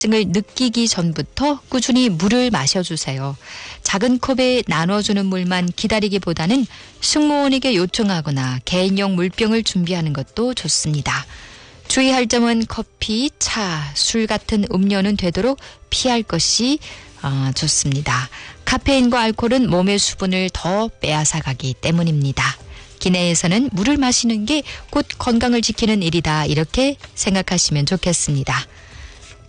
증을 느끼기 전부터 꾸준히 물을 마셔주세요. 작은 컵에 나눠주는 물만 기다리기보다는 승무원에게 요청하거나 개인용 물병을 준비하는 것도 좋습니다. 주의할 점은 커피, 차, 술 같은 음료는 되도록 피할 것이 좋습니다. 카페인과 알코올은 몸의 수분을 더 빼앗아가기 때문입니다. 기내에서는 물을 마시는 게 곧 건강을 지키는 일이다, 이렇게 생각하시면 좋겠습니다.